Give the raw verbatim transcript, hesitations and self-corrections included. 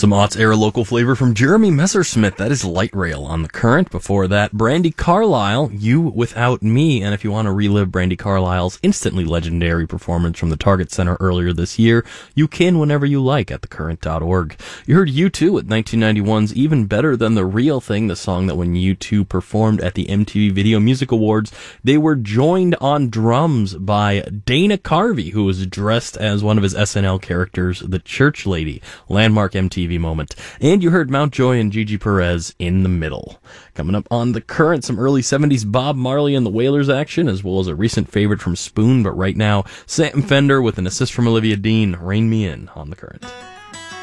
Some aughts era local flavor from Jeremy Messersmith. That is Light Rail on The Current. Before that, Brandy Carlisle, You Without Me. And if you want to relive Brandy Carlisle's instantly legendary performance from the Target Center earlier this year, you can whenever you like at the current dot org. You heard U two with nineteen ninety-one's Even Better Than the Real Thing, the song that when U two performed at the M T V Video Music Awards, they were joined on drums by Dana Carvey, who was dressed as one of his S N L characters, the Church Lady. Landmark M T V moment. And you heard Mountjoy and Gigi Perez in the middle. Coming up on The Current, some early seventies Bob Marley and the Wailers action, as well as a recent favorite from Spoon. But right now, Sam Fender with an assist from Olivia Dean, Rein Me In on The Current.